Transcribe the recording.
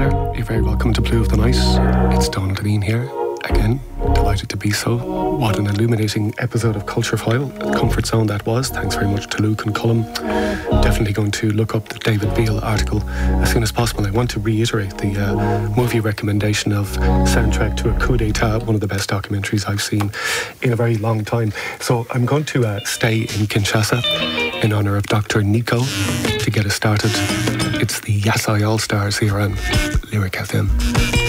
there. You're very welcome to Blue of the Night. It's Donald and Ian here. Again, delighted to be so. What an illuminating episode of Culture File. Comfort Zone that was. Thanks very much to Luke and Cullum. Definitely going to look up the David Beale article as soon as possible. I want to reiterate the movie recommendation of Soundtrack to a Coup d'etat, one of the best documentaries I've seen in a very long time. So I'm going to stay in Kinshasa in honour of Dr. Nico to get us started. It's the Yasai All-Stars here on Lyric FM.